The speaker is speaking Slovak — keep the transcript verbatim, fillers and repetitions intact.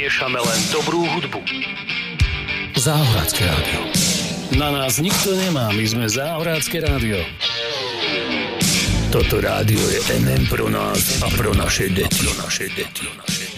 miešame len dobrú hudbu. Záhradské rádio. Na nás nikto nemá, my sme Záhradské rádio. Toto rádio je en em pro nás a pro naše deti. A pro naše deti.